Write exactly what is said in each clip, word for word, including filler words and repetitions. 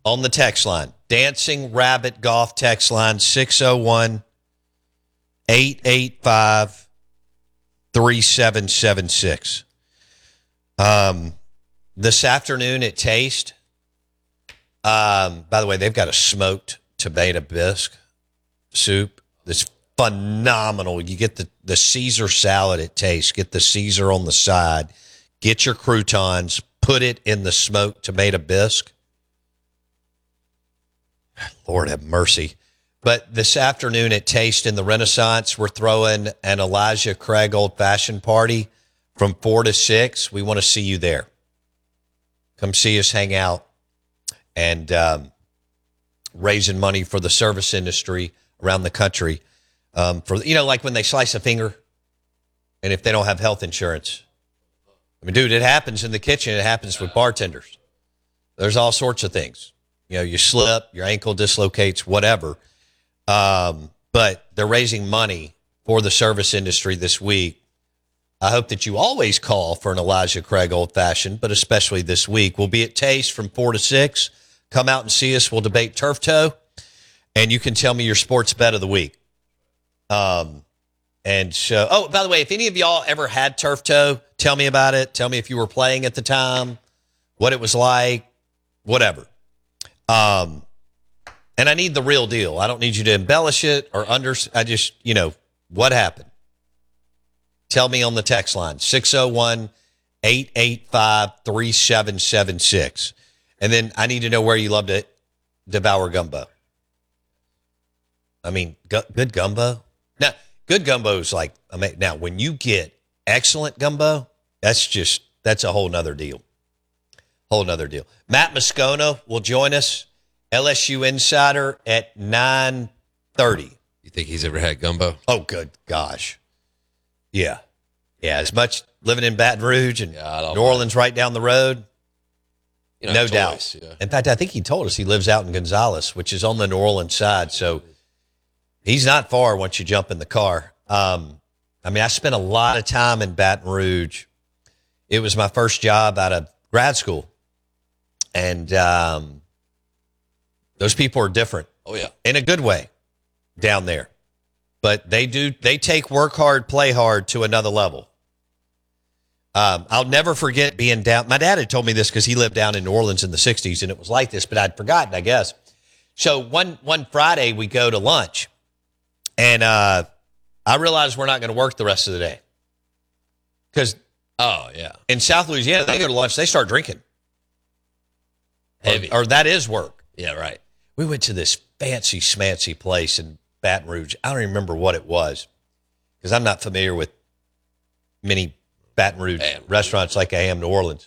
on the text line. Dancing Rabbit Golf text line, six oh one, eight eight five, three seven seven six. Um, this afternoon at Taste, um, by the way, they've got a smoked tomato bisque soup that's phenomenal. You get the, the Caesar salad at Taste. Get the Caesar on the side. Get your croutons. Put it in the smoked tomato bisque. Lord have mercy. But this afternoon at Taste in the Renaissance, we're throwing an Elijah Craig old-fashioned party from four to six. We want to see you there. Come see us hang out and um, raising money for the service industry around the country. Um, for you know, like when they slice a finger and if they don't have health insurance. I mean, dude, it happens in the kitchen. It happens with bartenders. There's all sorts of things. You know, you slip, your ankle dislocates, whatever. Um, but they're raising money for the service industry this week. I hope that you always call for an Elijah Craig Old Fashioned, but especially this week. We'll be at Taste from four to six. Come out and see us. We'll debate turf toe, and you can tell me your sports bet of the week. Um, and so, oh, by the way, if any of y'all ever had turf toe, tell me about it. Tell me if you were playing at the time, what it was like, whatever. Um, and I need the real deal. I don't need you to embellish it or under, I just, you know, what happened? Tell me on the text line, six oh one, eight eight five, three seven seven six. And then I need to know where you love to devour gumbo. I mean, gu- good gumbo. Now, good gumbo is like, I mean, now when you get excellent gumbo, that's just, that's a whole nother deal. Whole nother deal. Matt Moscona will join us, L S U Insider at nine thirty. You think he's ever had gumbo? Oh, good gosh. Yeah. Yeah, as much living in Baton Rouge and yeah, New Orleans right down the road, you know, no choice, doubt. Yeah. In fact, I think he told us he lives out in Gonzales, which is on the New Orleans side, so he's not far once you jump in the car. Um, I mean, I spent a lot of time in Baton Rouge. It was my first job out of grad school. And um, those people are different. Oh, yeah. In a good way down there. But they do, they take work hard, play hard to another level. Um, I'll never forget being down. My dad had told me this because he lived down in New Orleans in the sixties and it was like this, but I'd forgotten, I guess. So one, one Friday we go to lunch and uh, I realized we're not going to work the rest of the day. Because oh, yeah. in South Louisiana, they go to lunch, they start drinking. Heavy. Or, or that is work. Yeah, right. We went to this fancy smancy place in Baton Rouge. I don't even remember what it was because I'm not familiar with many Baton Rouge Baton Rouge. restaurants like I am New Orleans.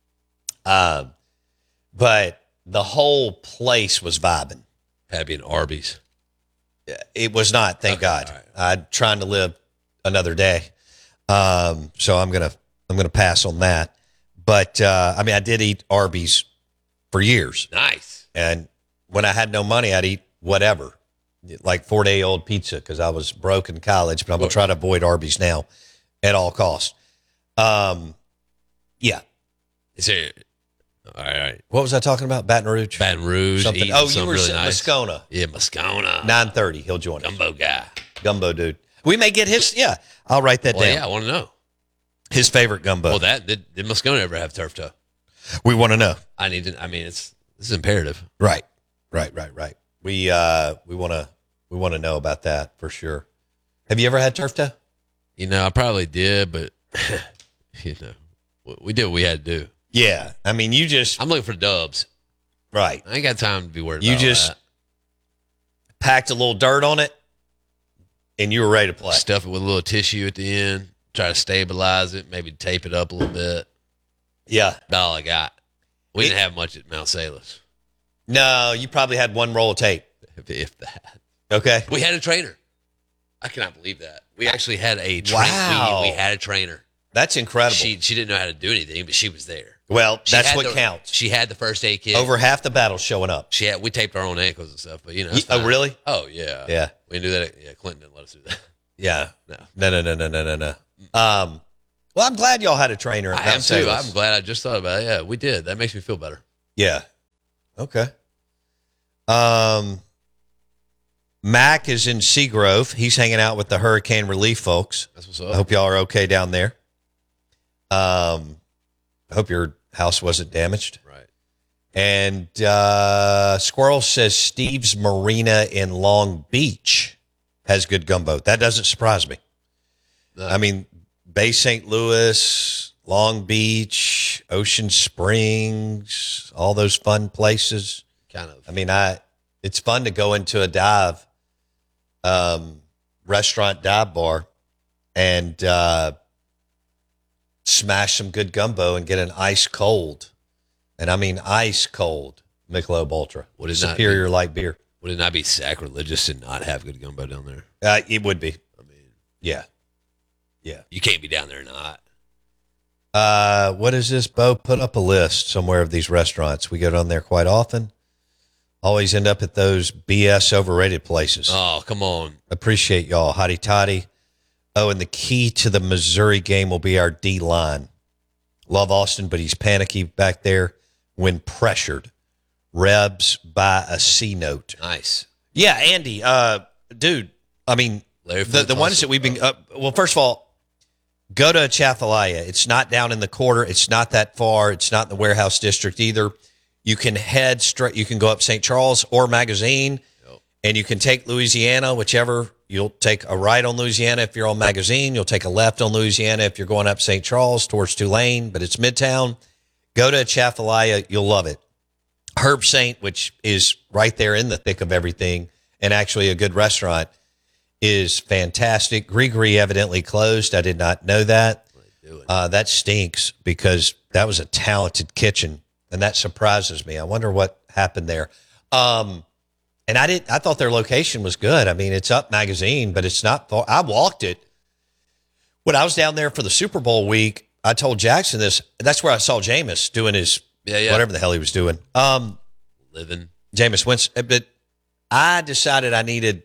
Um, but the whole place was vibing. Had to be an Arby's. It was not, thank Okay, God. right. I'm trying to live another day. Um, so I'm going to, I'm going to pass on that. But, uh, I mean, I did eat Arby's for years. Nice. And when I had no money, I'd eat whatever, like four-day-old pizza because I was broke in college, but I'm going to try to avoid Arby's now at all costs. Um, yeah. Is there, all right, all right. What was I talking about? Baton Rouge? Baton Rouge. Something. eating Oh, you something were really saying nice. Moscona. Yeah, Moscona. nine thirty. He'll join us. Gumbo guy. Gumbo dude. We may get his, yeah, I'll write that Well, down. yeah, I want to know. His favorite gumbo. Well, that did, did Moscona ever have turf toe? We want to know. I need to, I mean, it's, this is imperative. Right, right, right, right. We uh, we want to we want to know about that for sure. Have you ever had turf toe? You know, I probably did, but, you know, we did what we had to do. Yeah, I mean, you just I'm looking for dubs. right. I ain't got time to be worried You about all just that. packed a little dirt on it, and you were ready to play. Stuff it with a little tissue at the end, try to stabilize it, maybe tape it up a little bit. Yeah. About all I got. We It- didn't have much at Mount Salus, No, you probably had one roll of tape. if, if that. Okay. We had a trainer. I cannot believe that. We actually had a trainer. Wow. We, we had a trainer. That's incredible. She she didn't know how to do anything, but she was there. well, She that's had what the- counts. She had the first aid kit. Over half the battle's showing up. She had. We taped our own ankles and stuff, but you know. Ye- that's oh, fine. really? Oh yeah. Yeah. We didn't do that. Yeah, Clinton didn't let us do that. Yeah. No. No, no, no, no, no, no, no. Um, well, I'm glad y'all had a trainer. At I Mount am too. Salus. I'm glad I just thought about it. Yeah, we did. That makes me feel better. Yeah. Okay. Um, Mac is in Seagrove. He's hanging out with the hurricane relief folks. That's what's up. I hope y'all are okay down there. Um, I hope your house wasn't damaged. Right. And uh, Squirrel says Steve's Marina in Long Beach has good gumbo. That doesn't surprise me. No. I mean, Bay Saint Louis, Long Beach, Ocean Springs, all those fun places. Kind of. I mean, I it's fun to go into a dive um, restaurant, dive bar, and uh, smash some good gumbo and get an ice cold, and I mean ice cold Michelob Ultra, Would it not superior be- light beer. Would it not be sacrilegious to not have good gumbo down there? Uh, it would be, I mean, yeah, yeah. you can't be down there and not. Uh, what is this, Bo? Put up a list somewhere of these restaurants. We go down there quite often. Always end up at those B S overrated places. Oh, come on. Appreciate y'all. Hotty toddy. Oh, and the key to the Missouri game will be our D line. Love Austin, but he's panicky back there when pressured. Rebs by a C note. Nice. Yeah, Andy, uh, dude, I mean, Larry the, the Flint ones also- that we've been, uh, well, first of all, go to Atchafalaya. It's not down in the quarter. It's not that far. It's not in the warehouse district either. You can head straight, you can go up Saint Charles or Magazine, Yep. and you can take Louisiana, whichever. You'll take a right on Louisiana if you're on Magazine. You'll take a left on Louisiana if you're going up Saint Charles towards Tulane, but it's Midtown. Go to Atchafalaya. You'll love it. Herb Saint, which is right there in the thick of everything and actually a good restaurant, is fantastic. Grigri evidently closed. I did not know that. Uh, that stinks because that was a talented kitchen, and that surprises me. I wonder what happened there. Um, and I did. I thought their location was good. I mean, it's up Magazine, but it's not far. I walked it when I was down there for the Super Bowl week. I told Jackson this. That's where I saw Jameis doing his Yeah, yeah. whatever the hell he was doing. Um, Living. Jameis Winston, but I decided I needed.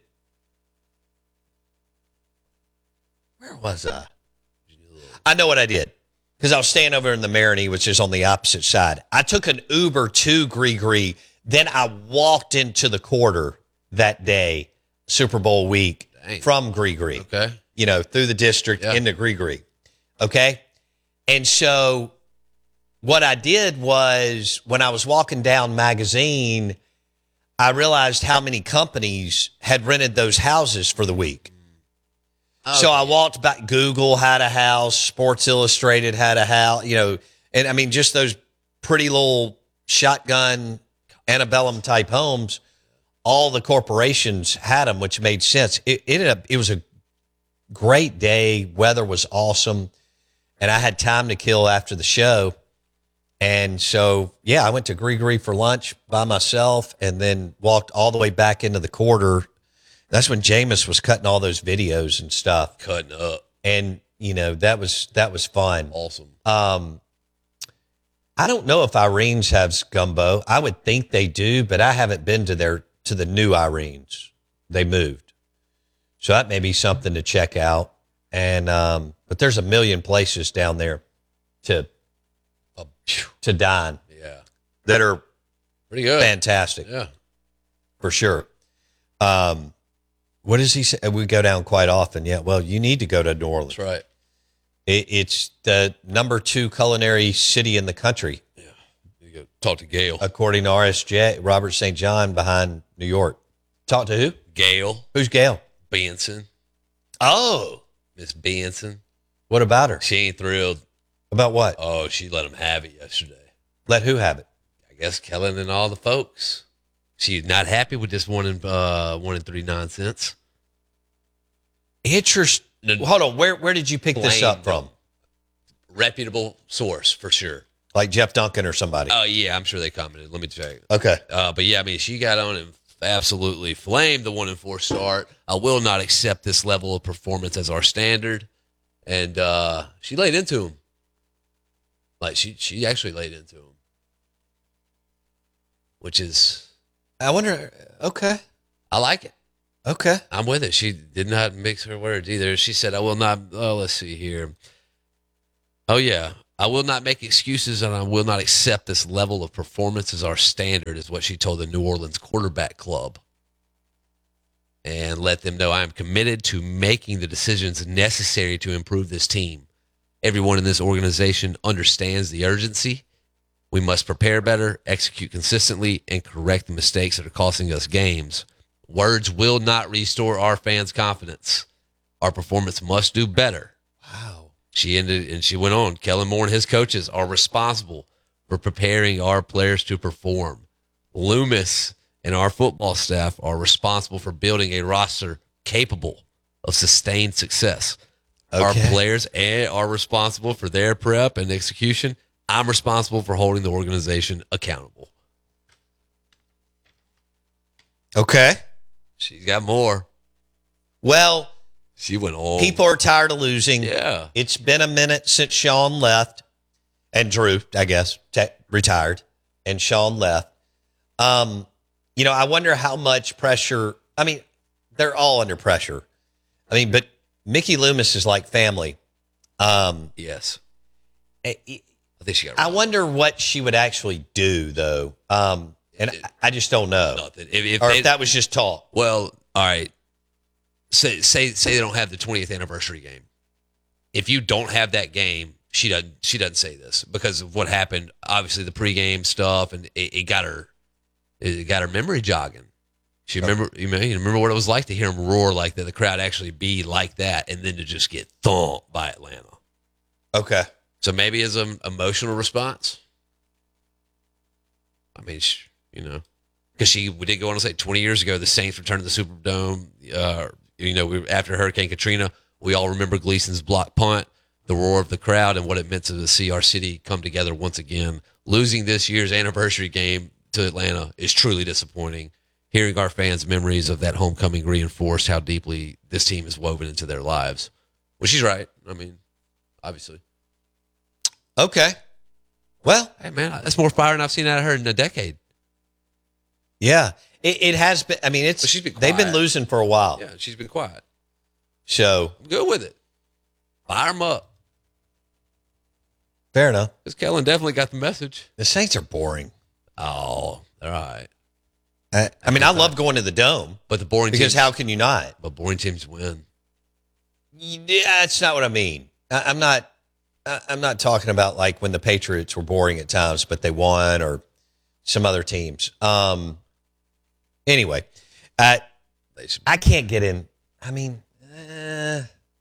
Where was I? I know what I did because I was staying over in the Maroney, which is on the opposite side. I took an Uber to Grigri. Then I walked into the quarter that day, Super Bowl week, Dang. from Grigri. Okay. You know, through the district Yeah. into Grigri. Okay. And so what I did was when I was walking down Magazine, I realized how many companies had rented those houses for the week. So I walked back. Google had a house. Sports Illustrated had a house. You know, and I mean, just those pretty little shotgun antebellum type homes. All the corporations had them, which made sense. It, it ended up. It was a great day. Weather was awesome, and I had time to kill after the show. And so, yeah, I went to Grigri for lunch by myself, and then walked all the way back into the quarter. That's when Jameis was cutting all those videos and stuff. Cutting up. And, you know, that was that was fun. Awesome. Um, I don't know if Irene's has gumbo. I would think they do, but I haven't been to their to the new Irene's. They moved. So that may be something to check out. And um, but there's a million places down there to Uh, to dine yeah. that are Pretty good. fantastic. Yeah. For sure. Um, what does he say? We go down quite often. Yeah. Well, you need to go to New Orleans. That's right. It, it's the number two culinary city in the country, You go talk to Gail. according to R S J, Robert Saint John behind New York. Talk to who? Gail Who's Gail? Benson. Oh, Miss Benson. what about her? She ain't thrilled. About what? Oh, she let him have it yesterday. Let who have it? I guess Kellen and all the folks. She's not happy with this one and uh one and three nonsense. Interest. Hold on. Where where did you pick this Blame up from? Reputable source for sure. Like Jeff Duncan or somebody? Oh yeah, I'm sure they commented. Let me check. Okay. Uh, but yeah, I mean, she got on and absolutely flamed the one and four start. I will not accept this level of performance as our standard. And uh, she laid into him. Like she, she actually laid into him, which is, I wonder. Okay. I like it. Okay. I'm with it. She did not mix her words either. She said, I will not, oh, let's see here. Oh, yeah. I will not make excuses and I will not accept this level of performance as our standard, is what she told the New Orleans quarterback club. And let them know I am committed to making the decisions necessary to improve this team. Everyone in this organization understands the urgency. We must prepare better, execute consistently, and correct the mistakes that are costing us games. Words will not restore our fans' confidence. Our performance must do better. Wow. She ended and she went on. Kellen Moore and his coaches are responsible for preparing our players to perform. Loomis and our football staff are responsible for building a roster capable of sustained success. Okay. Our players are responsible for their prep and execution. I'm responsible for holding the organization accountable. Okay. She's got more. Well, She went on. people are tired of losing. Yeah. It's been a minute since Sean left and Drew, I guess, te- retired and Sean left. Um, you know, I wonder how much pressure. I mean, they're all under pressure. I mean, but Mickey Loomis is like family. Um, Yes. I, I think she got I right. wonder what she would actually do, though. Um, and I, I just don't know. Nothing. If, if Or they- if that was just talk. Well, all right. Say say say they don't have the twentieth anniversary game. If you don't have that game, she doesn't she doesn't say this because of what happened. Obviously, the pregame stuff, and it, it got her it got her memory jogging. She remember you know, you remember what it was like to hear him roar like that, the crowd actually be like that, and then to just get thumped by Atlanta. Okay. So maybe as an emotional response. I mean, she, you know, because she did go on to say twenty years ago the Saints returned to the Superdome. Uh, you know, we, after Hurricane Katrina, we all remember Gleason's block punt, the roar of the crowd, and what it meant to see our city come together once again. Losing this year's anniversary game to Atlanta is truly disappointing. Hearing our fans' memories of that homecoming reinforced how deeply this team is woven into their lives. Well, she's right. I mean, obviously. Okay. Well, Hey, man, that's more fire than I've seen out of her in a decade. yeah, it, it has been. I mean, it's But she's been they've been quiet. losing for a while. Yeah, she's been quiet. So I'm good with it. Fire them up. fair enough. Because Kellen definitely got the message. The Saints are boring. Oh, all right. I, I mean, I love going to the Dome But the boring because teams, how can you not? but boring teams win. Yeah, that's not what I mean. I, I'm not. I, I'm not talking about like when the Patriots were boring at times, but they won, or some other teams. Um. Anyway, uh, They should, I can't get in. I mean, uh,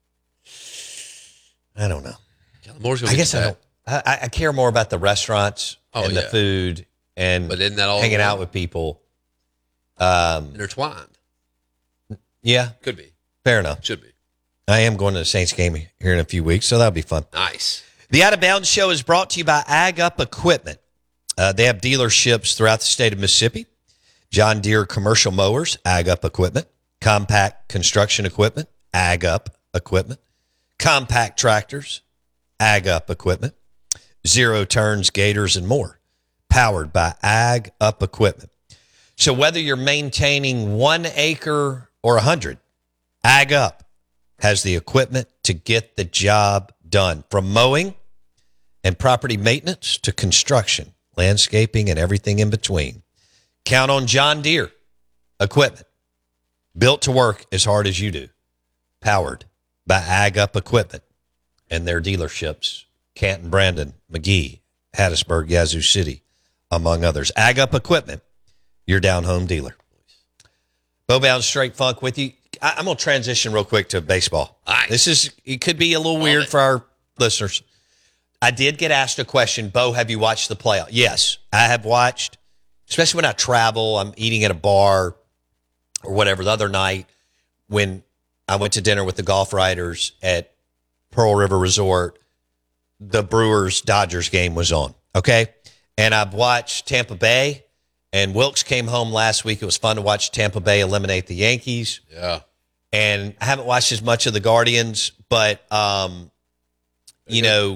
I don't know. Kellen Moore's gonna I get guess you I back. don't. I, I care more about the restaurants Oh, and the yeah. food and But isn't that all hanging one? out with people. Um. Intertwined? Yeah. Could be. Fair enough. Should be. I am going to the Saints game here in a few weeks, so that'll be fun. Nice. The Out of Bounds Show is brought to you by Ag Up Equipment. Uh, they have dealerships throughout the state of Mississippi. John Deere Commercial Mowers, Ag Up Equipment. Compact Construction Equipment, Ag Up Equipment. Compact Tractors, Ag Up Equipment. Zero Turns, Gators, and more. Powered by Ag Up Equipment. So whether you're maintaining one acre or a hundred, Ag Up has the equipment to get the job done. From mowing and property maintenance to construction, landscaping, and everything in between. Count on John Deere Equipment. Built to work as hard as you do. Powered by Ag Up Equipment and their dealerships. Canton, Brandon, McGee, Hattiesburg, Yazoo City, among others. Ag Up Equipment, your down-home dealer. Bowbound Straight Funk with you. I, I'm going to transition real quick to baseball. Nice. This is, it could be a little weird it. for our listeners. I did get asked a question. Bo, have you watched the playoff? Yes, I have watched, especially when I travel. I'm eating at a bar or whatever. The other night when I went to dinner with the golf writers at Pearl River Resort, the Brewers-Dodgers game was on, okay? And I've watched Tampa Bay, and Wilkes came home last week. It was fun to watch Tampa Bay eliminate the Yankees. Yeah. And I haven't watched as much of the Guardians, but, um, you know,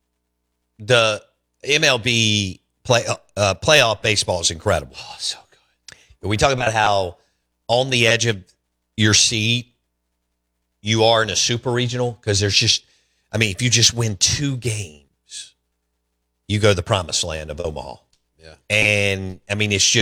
the M L B play, uh, playoff baseball is incredible. Oh, so good. We talk about how on the edge of your seat you are in a super regional because there's just, I mean, if you just win two games, you go to the promised land of Omaha. Yeah. And I mean, it's just